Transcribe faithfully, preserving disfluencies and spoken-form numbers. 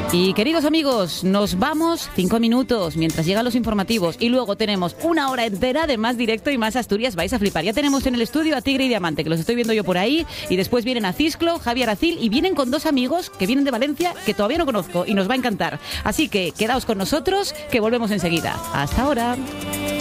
Y queridos amigos, nos vamos cinco minutos mientras llegan los informativos y luego tenemos una hora entera de más directo y más Asturias. Vais a flipar. Ya tenemos en el estudio a Tigre y Diamante, que los estoy viendo yo por ahí, y después vienen a Cisclo, Javier Acil, y vienen con dos amigos que vienen de Valencia que todavía no conozco y nos va a encantar. Así que quedaos con nosotros, que volvemos enseguida. Hasta ahora.